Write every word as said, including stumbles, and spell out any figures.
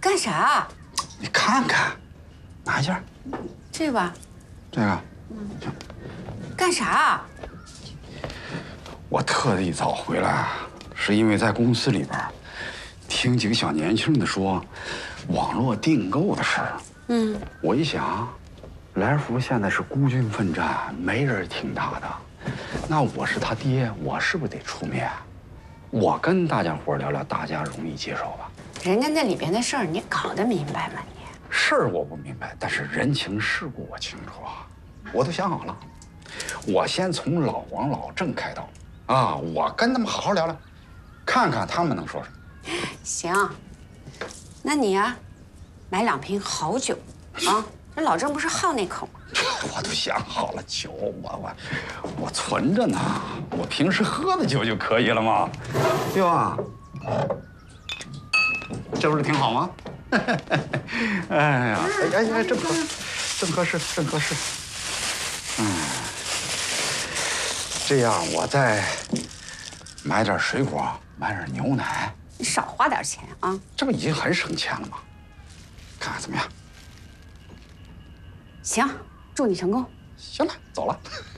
干啥？ 你看看，哪一件？ 这个吧。 这个。 嗯。干啥？ 我特地早回来，是因为在公司里边听几个小年轻的说网络订购的事儿。嗯。我一想，来福现在是孤军奋战，没人听他的。 那我是他爹，我是不是得出面？我跟大家伙聊聊，大家容易接受吧？ 人家那里边的事儿，你搞得明白吗？你事儿我不明白，但是人情世故我清楚啊，我都想好了。我先从老王老郑开刀，啊，我跟他们好好聊聊，看看他们能说什么。 行，那你呀、啊，买两瓶好酒，啊，这老郑不是好那口吗？ 我都想好了，酒我我我存着呢，我平时喝的酒就可以了嘛，对吧？这不是挺好吗？哎呀，哎哎哎，正合正合适，正合适。嗯，这样我再买点水果，买点牛奶。 你少花点钱啊！ 这不已经很省钱了吗？看看怎么样？ 行。 祝你成功。 行了，走了。